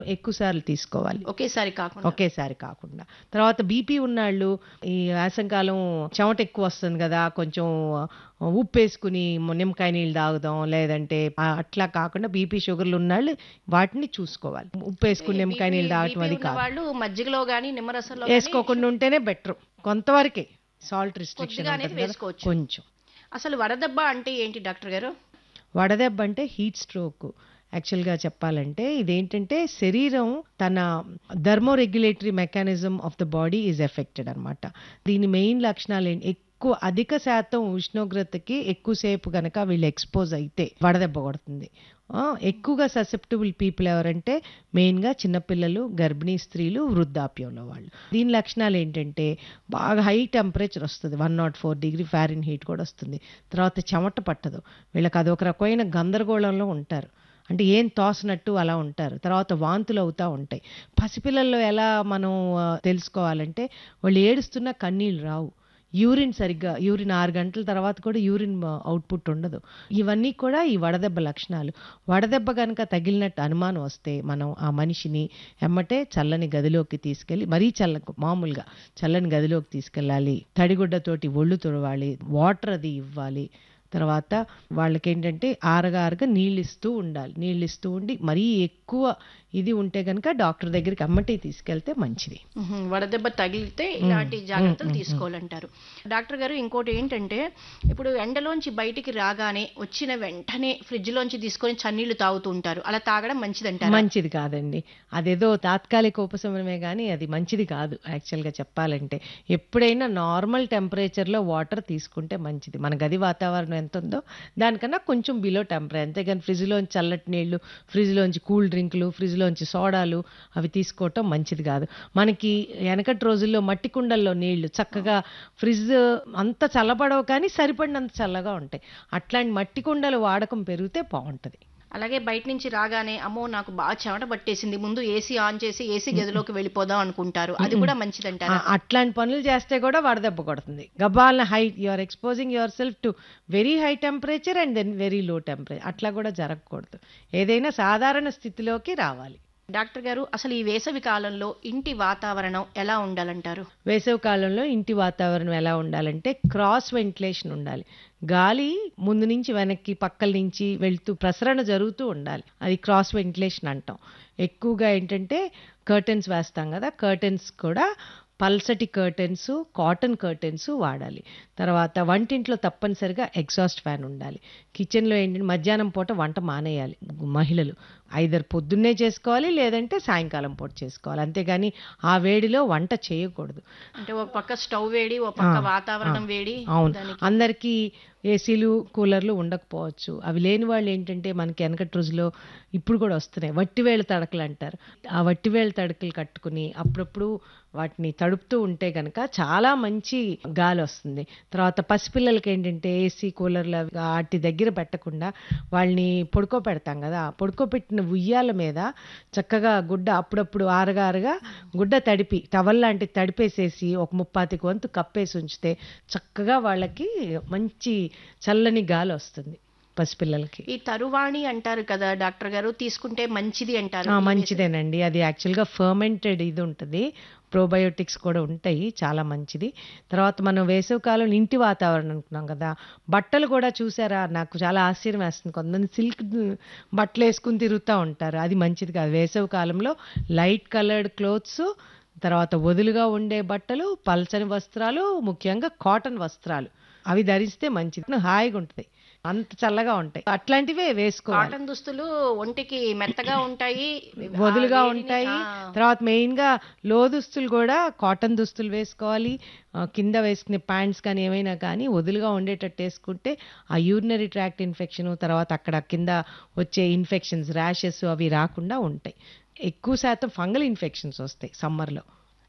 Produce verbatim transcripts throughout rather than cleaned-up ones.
ఎక్కువ సార్లు తీసుకోవాలి. ఒకేసారి కాకుండా. ఒకేసారి కాకుండా. తర్వాత బీపీ ఉన్నాళ్ళు ఈ వేసవికాలం చెమట ఎక్కువ వస్తుంది కదా, కొంచెం ఉప్పేసుకుని నిమ్మకాయ నీళ్ళు తాగుదాం, లేదంటే అట్లా కాకుండా బీపీ షుగర్లు ఉన్నాళ్ళు వాటిని చూసుకోవాలి. ఉప్పేసుకుని నిమ్మకాయ నీళ్ళు తాగటం అది కాదు. వాళ్ళు మజ్జిగలో గానీ నిమ్మరసంలో వేసుకోకుండా ఉంటేనే బెటర్. కొంతవరకే సాల్ట్ రిస్ట్రిక్షన్ వేసుకోవచ్చు కొంచెం. అసలు వడదెబ్బ అంటే ఏంటి డాక్టర్ గారు? వడదెబ్బ అంటే హీట్ స్ట్రోక్. యాక్చువల్గా చెప్పాలంటే ఇదేంటంటే శరీరం తన thermo regulatory mechanism of the body is affected అనమాట. దీని మెయిన్ లక్షణాలు ఏంటి, ఎక్కువ అధిక శాతం ఉష్ణోగ్రతకి ఎక్కువసేపు కనుక వీళ్ళు ఎక్స్పోజ్ అయితే వడదెబ్బ కొడుతుంది. ఎక్కువగా ససెప్టబుల్ పీపుల్ ఎవరంటే మెయిన్గా చిన్నపిల్లలు, గర్భిణీ స్త్రీలు, వృద్ధాప్యంలో వాళ్ళు. దీని లక్షణాలు ఏంటంటే బాగా హై టెంపరేచర్ వస్తుంది, one not four degree foreign heat కూడా వస్తుంది. తర్వాత చెమట పట్టదు వీళ్ళకి, అదొక రకమైన గందరగోళంలో ఉంటారు, అంటే ఏం తోసనట్టు అలా ఉంటారు. తర్వాత వాంతులు అవుతూ ఉంటాయి. పసిపిల్లల్లో ఎలా మనం తెలుసుకోవాలంటే వాళ్ళు ఏడుస్తున్నా కన్నీళ్ళు రావు, యూరిన్ సరిగ్గా యూరిన్ ఆరు గంటల తర్వాత కూడా యూరిన్ అవుట్పుట్ ఉండదు. ఇవన్నీ కూడా ఈ వడదెబ్బ లక్షణాలు. వడదెబ్బ కనుక తగిలినట్టు అనుమానం వస్తే మనం ఆ మనిషిని ఎమ్మటే చల్లని గదిలోకి తీసుకెళ్ళి, మరీ చల్ల మామూలుగా చల్లని గదిలోకి తీసుకెళ్ళాలి, తడిగుడ్డతోటి ఒళ్ళు తుడవాలి, వాటర్ అది ఇవ్వాలి. తర్వాత వాళ్ళకి ఏంటంటే ఆరగా ఆరగా నీళ్ళు ఇస్తూ ఉండాలి. నీళ్ళు ఇస్తూ ఉండి మరీ ఎక్కువ ఇది ఉంటే కనుక డాక్టర్ దగ్గరికి అమ్మటే తీసుకెళ్తే మంచిది. వడదెబ్బ తగిలితే ఇలాంటి జాగ్రత్తలు తీసుకోవాలంటారు. డాక్టర్ గారు ఇంకోటి ఏంటంటే ఇప్పుడు ఎండలోంచి బయటికి రాగానే వచ్చిన వెంటనే ఫ్రిడ్జ్ లోంచి తీసుకొని చన్నీళ్లు తాగుతూ ఉంటారు, అలా తాగడం మంచిదంటారా? మంచిది కాదండి, అదేదో తాత్కాలిక ఉపశమనమే కానీ అది మంచిది కాదు. యాక్చువల్గా చెప్పాలంటే ఎప్పుడైనా నార్మల్ టెంపరేచర్లో వాటర్ తీసుకుంటే మంచిది. మన గది వాతావరణం ఎంత ఉందో దానికన్నా కొంచెం బిలో టెంపరేచర్, అంతేగాని ఫ్రిడ్జ్లోంచి చల్లటి నీళ్లు, ఫ్రిడ్జ్లోంచి కూల్ డ్రింకులు, ఫ్రిడ్జ్లోంచి సోడాలు అవి తీసుకోవటం మంచిది కాదు. మనకి వెనకటి రోజుల్లో మట్టి కుండల్లో నీళ్లు చక్కగా ఫ్రిడ్జ్ అంత చల్లబడవు కానీ సరిపడినంత చల్లగా ఉంటాయి. అట్లాంటి మట్టి కుండలు వాడకం పెరిగితే బాగుంటుంది. అలాగే బయట నుంచి రాగానే అమ్మో నాకు బాగా చెమట పట్టేసింది, ముందు ఏసీ ఆన్ చేసి ఏసీ గదిలోకి వెళ్ళిపోదాం అనుకుంటారు, అది కూడా మంచిదంటారా? అట్లాంటి పనులు చేస్తే కూడా వడదెబ్బ కొడుతుంది. గబాల్న high you are exposing your self to very high temperature and then very low temperature, అట్లా కూడా జరగకూడదు. ఏదైనా సాధారణ స్థితిలోకి రావాలి. డాక్టర్ గారు అసలు ఈ వేసవి కాలంలో ఇంటి వాతావరణం ఎలా ఉండాలంటారు? వేసవి కాలంలో ఇంటి వాతావరణం ఎలా ఉండాలంటే క్రాస్ వెంటిలేషన్ ఉండాలి. గాలి ముందు నుంచి వెనక్కి పక్కల నుంచి వెళ్తూ ప్రసరణ జరుగుతూ ఉండాలి, అది క్రాస్ వెంటిలేషన్ అంటాం. ఎక్కువగా ఏంటంటే కర్టెన్స్ వేస్తాం కదా, కర్టెన్స్ కూడా పల్సటి కర్టెన్స్, కాటన్ కర్టెన్స్ వాడాలి. తర్వాత వంటింట్లో తప్పనిసరిగా ఎగ్జాస్ట్ ఫ్యాన్ ఉండాలి. కిచెన్లో ఏంటంటే మధ్యాహ్నం పూట వంట మానేయాలి మహిళలు, ఐదర్ పొద్దున్నే చేసుకోవాలి లేదంటే సాయంకాలం పూట చేసుకోవాలి, అంతేగాని ఆ వేడిలో వంట చేయకూడదు. అంటే ఒక పక్క స్టవ్ వేడి, ఒక పక్క వాతావరణం వేడి. అవును, అందరికీ ఏసీలు కూలర్లు ఉండకపోవచ్చు. అవి లేని వాళ్ళు ఏంటంటే మనకి వెనకటి రోజులో ఇప్పుడు కూడా వస్తున్నాయి వట్టివేళ్ళ తడకలు అంటారు. ఆ వట్టివేళ్ళ తడకలు కట్టుకుని అప్పుడప్పుడు వాటిని తడుపుతూ ఉంటే కనుక చాలా మంచి గాలి వస్తుంది. తర్వాత పసిపిల్లలకి ఏంటంటే ఏసీ కూలర్లు వాటి దగ్గర పెట్టకుండా వాళ్ళని పడుకోబెడతాం కదా, పడుకోబెట్టిన ఉయ్యాల మీద చక్కగా గుడ్డ అప్పుడప్పుడు ఆరగా ఆరగా గుడ్డ తడిపి టవల్ లాంటిది తడిపేసేసి ఒక ముప్పాతికి వంతు కప్పేసి ఉంచితే చక్కగా వాళ్ళకి మంచి చల్లని గాలి వస్తుంది పసిపిల్లలకి. ఈ తరువాణి అంటారు కదా డాక్టర్ గారు, తీసుకుంటే మంచిది అంటారు. మంచిదేనండి, అది యాక్చువల్గా ఫర్మెంటెడ్ ఇది ఉంటుంది, ప్రోబయోటిక్స్ కూడా ఉంటాయి, చాలా మంచిది. తర్వాత మనం వేసవికాలం ఇంటి వాతావరణం అనుకున్నాం కదా, బట్టలు కూడా చూసారా, నాకు చాలా ఆశ్చర్యం వేస్తుంది, కొంతమంది సిల్క్ బట్టలు వేసుకుని తిరుగుతూ ఉంటారు, అది మంచిది కాదు. వేసవి కాలంలో లైట్ కలర్డ్ క్లోత్స్, తర్వాత వదులుగా ఉండే బట్టలు, పల్చని వస్త్రాలు, ముఖ్యంగా కాటన్ వస్త్రాలు అవి ధరిస్తే మంచిది, హాయిగా ఉంటుంది, అంత చల్లగా ఉంటాయి, అట్లాంటివే వేసుకోవాలి. కాటన్ దుస్తులు ఒంటికి మెత్తగా ఉంటాయి, వదులుగా ఉంటాయి. తర్వాత మెయిన్ గా లో దుస్తులు కూడా కాటన్ దుస్తులు వేసుకోవాలి. కింద వేసుకునే ప్యాంట్స్ కానీ ఏమైనా కానీ వదులుగా ఉండేటట్టు వేసుకుంటే ఆ యూరినరీ ట్రాక్ట్ ఇన్ఫెక్షన్, తర్వాత అక్కడ కింద వచ్చే ఇన్ఫెక్షన్స్ ర్యాషెస్ అవి రాకుండా ఉంటాయి. ఎక్కువ శాతం ఫంగల్ ఇన్ఫెక్షన్స్ వస్తాయి సమ్మర్లో.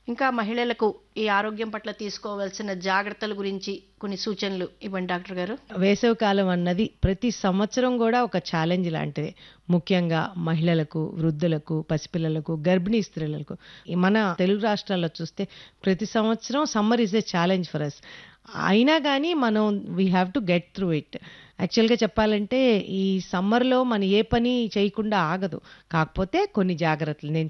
ఇంకా మహిళలకు ఈ ఆరోగ్యం పట్ల తీసుకోవాల్సిన జాగ్రత్తల గురించి కొన్ని సూచనలు ఇవ్వండి డాక్టర్ గారు. వేసవి కాలం అన్నది ప్రతి సంవత్సరం కూడా ఒక ఛాలెంజ్ లాంటిదే. ముఖ్యంగా మహిళలకు, వృద్ధులకు, పసిపిల్లలకు, గర్భిణీ స్త్రీలకు. ఈ మన తెలుగు రాష్ట్రాల్లో చూస్తే ప్రతి సంవత్సరం summer is a challenge for us. అయినా కానీ మనం we have to get through it. యాక్చువల్గా చెప్పాలంటే ఈ సమ్మర్లో మనం ఏ పని చేయకుండా ఆగదు. కాకపోతే కొన్ని జాగ్రత్తలు నేను